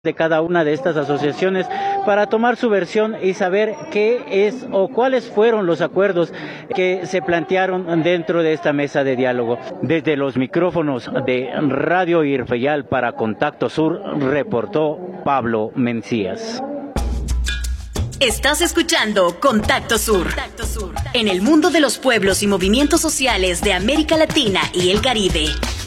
de cada una de estas asociaciones para tomar su versión y saber qué es o cuáles fueron los acuerdos que se plantearon dentro de esta mesa de diálogo. Desde los micrófonos de Radio Irfeyal para Contacto Sur, reportó Pablo Mencías. Estás escuchando Contacto Sur. En el mundo de los pueblos y movimientos sociales de América Latina y el Caribe.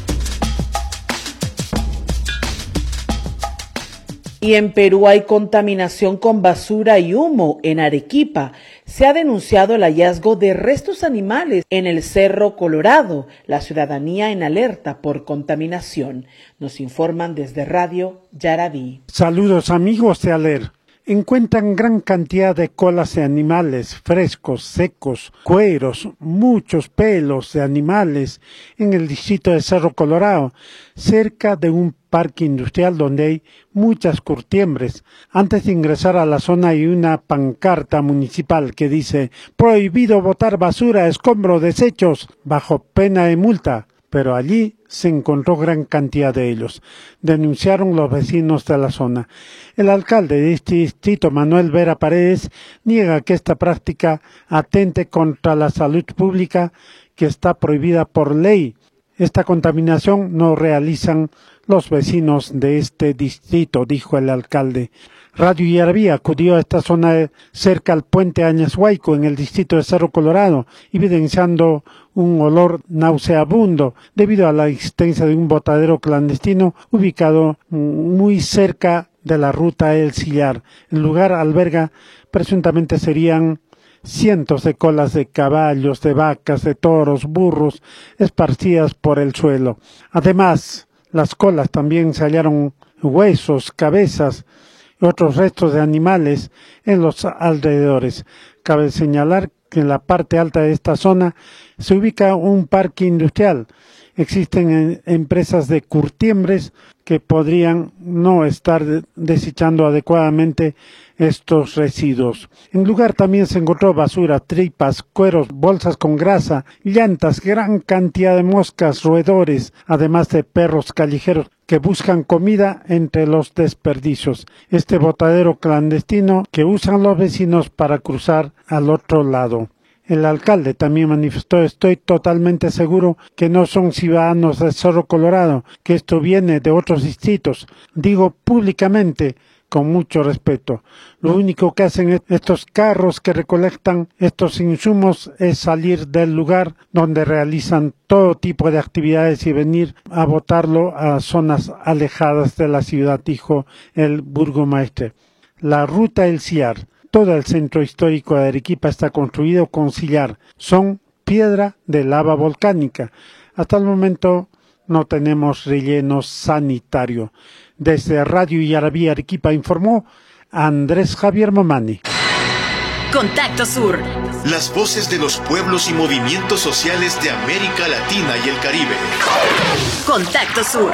Y en Perú hay contaminación con basura y humo. En Arequipa se ha denunciado el hallazgo de restos animales en el Cerro Colorado. La ciudadanía en alerta por contaminación. Nos informan desde Radio Yaraví. Saludos amigos de Aler. Encuentran gran cantidad de colas de animales frescos, secos, cueros, muchos pelos de animales en el distrito de Cerro Colorado, cerca de un parque industrial donde hay muchas curtiembres. Antes de ingresar a la zona hay una pancarta municipal que dice «Prohibido botar basura, escombros, desechos, bajo pena de multa». Pero allí se encontró gran cantidad de ellos. Denunciaron los vecinos de la zona. El alcalde de este distrito, Manuel Vera Paredes, niega que esta práctica atente contra la salud pública que está prohibida por ley. Esta contaminación no realizan los vecinos de este distrito, dijo el alcalde. Radio Yaraví acudió a esta zona cerca al puente Añashuayco en el distrito de Cerro Colorado, evidenciando un olor nauseabundo debido a la existencia de un botadero clandestino ubicado muy cerca de la ruta El Sillar. El lugar alberga presuntamente serían cientos de colas de caballos, de vacas, de toros, burros, esparcidas por el suelo. Además, las colas también se hallaron huesos, cabezas y otros restos de animales en los alrededores. Cabe señalar que en la parte alta de esta zona se ubica un parque industrial. Existen empresas de curtiembres que podrían no estar desechando adecuadamente estos residuos. En el lugar también se encontró basura, tripas, cueros, bolsas con grasa, llantas, gran cantidad de moscas, roedores, además de perros callejeros que buscan comida entre los desperdicios. Este botadero clandestino que usan los vecinos para cruzar al otro lado. El alcalde también manifestó: estoy totalmente seguro que no son ciudadanos de Cerro Colorado, que esto viene de otros distritos. Digo públicamente, con mucho respeto. Lo único que hacen estos carros que recolectan estos insumos es salir del lugar donde realizan todo tipo de actividades y venir a botarlo a zonas alejadas de la ciudad, dijo el burgomaestre. La ruta El Sillar. Todo el centro histórico de Arequipa está construido con sillar. Son piedra de lava volcánica. Hasta el momento no tenemos relleno sanitario. Desde Radio Yaraví Arequipa informó Andrés Javier Mamani. Contacto Sur. Las voces de los pueblos y movimientos sociales de América Latina y el Caribe. Contacto Sur.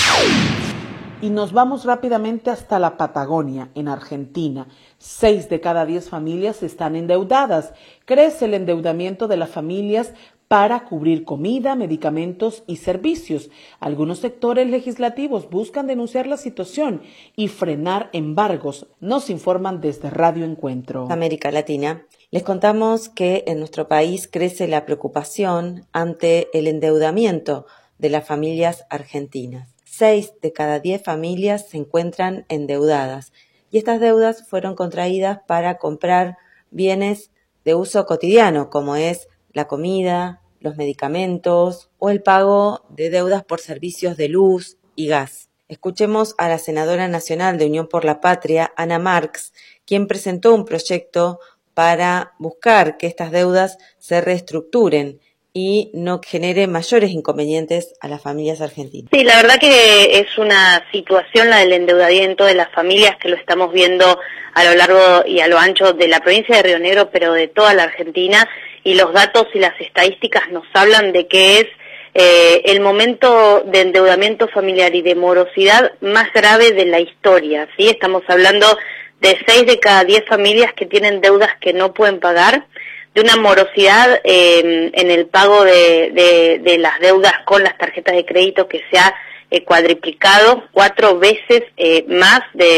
Y nos vamos rápidamente hasta la Patagonia, en Argentina. 6 de cada 10 familias están endeudadas. Crece el endeudamiento de las familias para cubrir comida, medicamentos y servicios. Algunos sectores legislativos buscan denunciar la situación y frenar embargos. Nos informan desde Radio Encuentro. América Latina. Les contamos que en nuestro país crece la preocupación ante el endeudamiento de las familias argentinas. 6 de cada 10 familias se encuentran endeudadas y estas deudas fueron contraídas para comprar bienes de uso cotidiano, como es la comida, los medicamentos o el pago de deudas por servicios de luz y gas. Escuchemos a la senadora nacional de Unión por la Patria, Ana Marx, quien presentó un proyecto para buscar que estas deudas se reestructuren y no genere mayores inconvenientes a las familias argentinas. Sí, la verdad que es una situación, la del endeudamiento de las familias, que lo estamos viendo a lo largo y a lo ancho de la provincia de Río Negro, pero de toda la Argentina, y los datos y las estadísticas nos hablan de que es el momento de endeudamiento familiar y de morosidad más grave de la historia, ¿sí? Estamos hablando de 6 de cada 10 familias que tienen deudas que no pueden pagar, de una morosidad en el pago de las deudas con las tarjetas de crédito que se ha cuadriplicado, 4 veces más de